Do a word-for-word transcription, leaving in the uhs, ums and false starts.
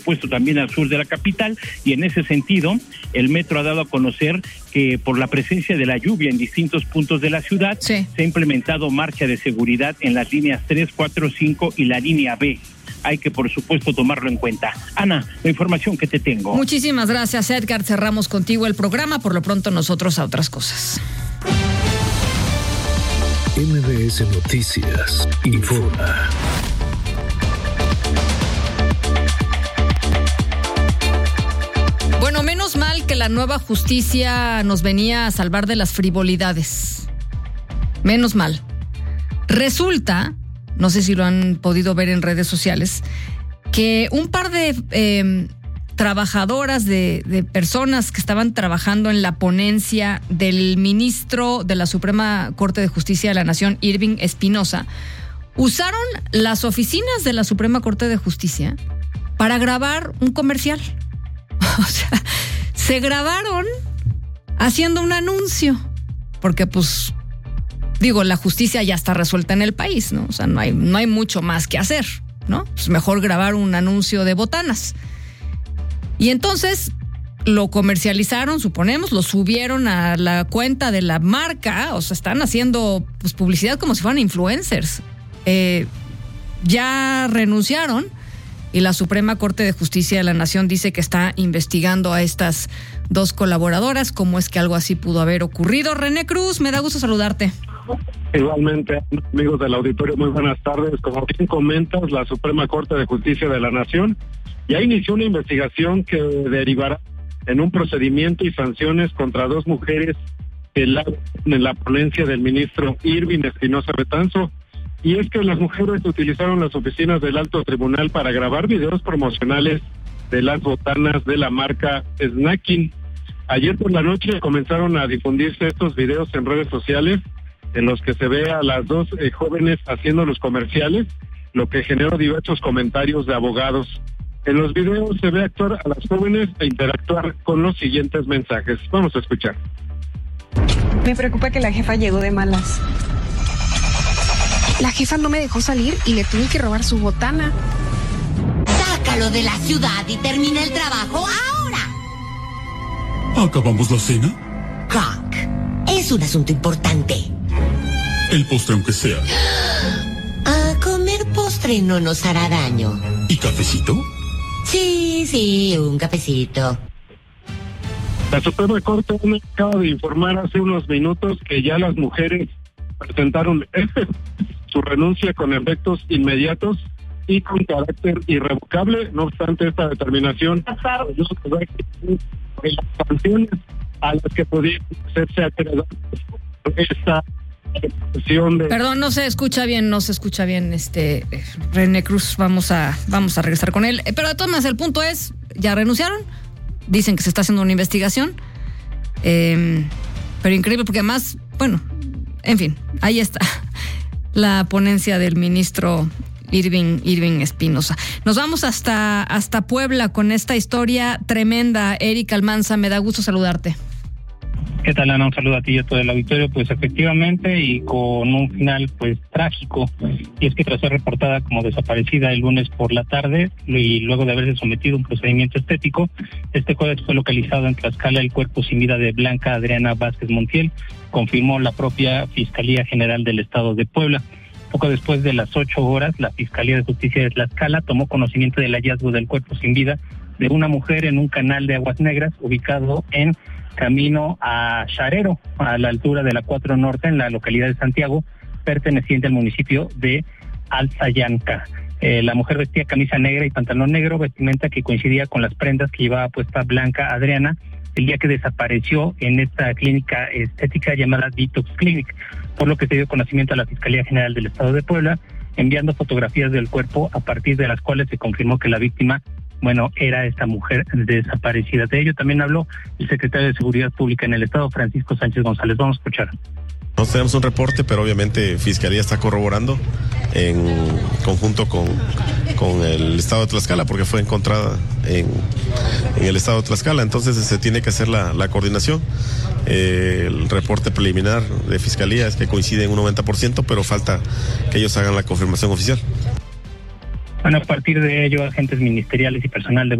puesto también al sur de la capital, y en ese sentido el metro ha dado a conocer que por la presencia de la lluvia en distintos puntos de la ciudad, sí, se ha implementado marcha de seguridad en las líneas tres, cuatro, cinco y la línea B. Hay que, por supuesto, tomarlo en cuenta. Ana, la información que te tengo. Muchísimas gracias, Edgar. Cerramos contigo el programa. Por lo pronto, nosotros a otras cosas. M B S Noticias informa. Bueno, menos mal que la nueva justicia nos venía a salvar de las frivolidades. Menos mal. Resulta, no sé si lo han podido ver en redes sociales, que un par de eh, trabajadoras, de, de personas que estaban trabajando en la ponencia del ministro de la Suprema Corte de Justicia de la Nación, Irving Espinosa, usaron las oficinas de la Suprema Corte de Justicia para grabar un comercial. O sea, se grabaron haciendo un anuncio, porque pues, digo, la justicia ya está resuelta en el país, ¿no? O sea, no hay, no hay mucho más que hacer, ¿no? Es mejor grabar un anuncio de botanas. Y entonces lo comercializaron, suponemos, lo subieron a la cuenta de la marca, o sea, están haciendo pues, publicidad como si fueran influencers. Eh, ya renunciaron. Y la Suprema Corte de Justicia de la Nación dice que está investigando a estas dos colaboradoras. ¿Cómo es que algo así pudo haber ocurrido? René Cruz, me da gusto saludarte. Igualmente, amigos del auditorio, muy buenas tardes. Como bien comentas, la Suprema Corte de Justicia de la Nación ya inició una investigación que derivará en un procedimiento y sanciones contra dos mujeres que la, en la ponencia del ministro Irving Espinosa Betanzo. Y es que las mujeres utilizaron las oficinas del alto tribunal para grabar videos promocionales de las botanas de la marca Snacking. Ayer por la noche comenzaron a difundirse estos videos en redes sociales en los que se ve a las dos eh, jóvenes haciendo los comerciales, lo que generó diversos comentarios de abogados. En los videos se ve actuar a las jóvenes e interactuar con los siguientes mensajes. Vamos a escuchar. Me preocupa que la jefa llegó de malas. La jefa no me dejó salir y le tuve que robar su botana. Sácalo de la ciudad y termina el trabajo ahora. ¿Acabamos la cena? Hank, es un asunto importante. El postre aunque sea. A comer postre no nos hará daño. ¿Y cafecito? Sí, sí, un cafecito. La Suprema Corte acaba de informar hace unos minutos que ya las mujeres presentaron su renuncia con efectos inmediatos y con carácter irrevocable. No obstante esta determinación, las sanciones a las que podía hacerse acreedor esta decisión de... Perdón, no se escucha bien, no se escucha bien, este René Cruz, vamos a, vamos a regresar con él. Pero de todas maneras, el punto es, ya renunciaron, dicen que se está haciendo una investigación, eh, pero increíble porque además, bueno, en fin, ahí está la ponencia del ministro Irving, Irving Espinosa. Nos vamos hasta, hasta Puebla con esta historia tremenda. Eric Almanza, me da gusto saludarte. ¿Qué tal, Ana? Un saludo a ti y a todo el auditorio. Pues efectivamente, y con un final pues trágico, y es que tras ser reportada como desaparecida el lunes por la tarde y luego de haberse sometido a un procedimiento estético, este jueves fue localizado en Tlaxcala el cuerpo sin vida de Blanca Adriana Vázquez Montiel, confirmó la propia Fiscalía General del Estado de Puebla. Poco después de las ocho horas, la Fiscalía de Justicia de Tlaxcala tomó conocimiento del hallazgo del cuerpo sin vida de una mujer en un canal de aguas negras ubicado en camino a Charero, a la altura de la cuatro Norte, en la localidad de Santiago, perteneciente al municipio de Alzayanca. Eh, la mujer vestía camisa negra y pantalón negro, vestimenta que coincidía con las prendas que llevaba puesta Blanca Adriana el día que desapareció en esta clínica estética llamada Detox Clinic, por lo que se dio conocimiento a la Fiscalía General del Estado de Puebla, enviando fotografías del cuerpo a partir de las cuales se confirmó que la víctima, bueno, era esta mujer desaparecida. De ello también habló el secretario de Seguridad Pública en el Estado, Francisco Sánchez González. Vamos a escuchar. Nosotros tenemos un reporte, pero obviamente Fiscalía está corroborando en conjunto con, con el Estado de Tlaxcala, porque fue encontrada en, en el Estado de Tlaxcala. Entonces se tiene que hacer la, la coordinación. Eh, el reporte preliminar de Fiscalía es que coincide en un noventa por ciento, pero falta que ellos hagan la confirmación oficial. Bueno, a partir de ello, agentes ministeriales y personal de